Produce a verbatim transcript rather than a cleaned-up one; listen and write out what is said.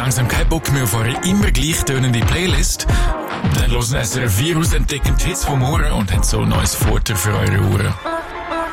langsam keinen Bock mehr auf eure immer gleich tönende Playlist? Dann hören S R F vier aus, entdecken die Hits vom Ohren und haben so ein neues Futter für eure Ohren.